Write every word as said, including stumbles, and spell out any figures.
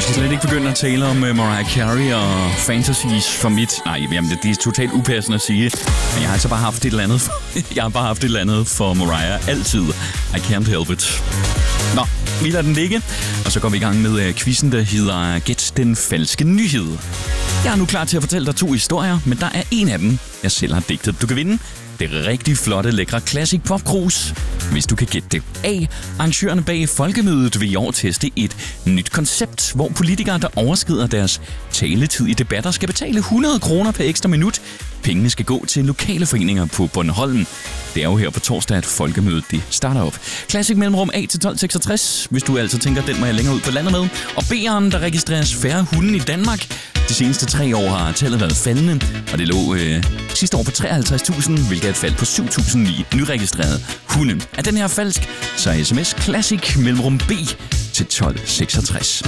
skal slet ikke begynde at tale om uh, Mariah Carey og fantasies for mit. Nej, jamen, det, det er totalt upassende at sige. Men jeg har altså bare haft et eller andet for, jeg har bare haft et eller andet for Mariah altid. I can't help it. Nå, vi lader den ligge, og så går vi i gang med uh, quizzen, der hedder Gæt den falske nyhed. Jeg er nu klar til at fortælle dig to historier, men der er en af dem, jeg selv har digtet. Du kan vinde det rigtig flotte, lækre Classic Pop Krus, hvis du kan gætte det. A. Arrangørerne bag Folkemødet vil i år teste et nyt koncept, hvor politikere, der overskrider deres taletid i debatter, skal betale hundrede kroner per ekstra minut. Pengene skal gå til lokale foreninger på Bornholm. Det er jo her på torsdag, at Folkemødet det starter op. Classic mellemrum A til tolv seksogtres, hvis du altså tænker, den må jeg længere ud på landet med. Og B'eren, der registreres færre hunde i Danmark. De seneste tre år har tallet været faldende, og det lå øh, sidste år på treoghalvtreds tusind, hvilket er et fald på syv tusind i nyregistrerede hunde. Er den her falsk, så er sms Classic mellemrum B til tolv seksogtres.